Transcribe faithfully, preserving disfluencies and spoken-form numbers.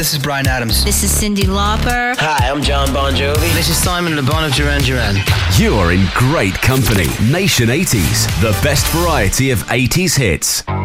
this is Bryan Adams. This is Cyndi Lauper. Hi, I'm John Bon Jovi. This is Simon Le Bon of Duran Duran. You're in great company. Nation eighties, the best variety of eighties hits.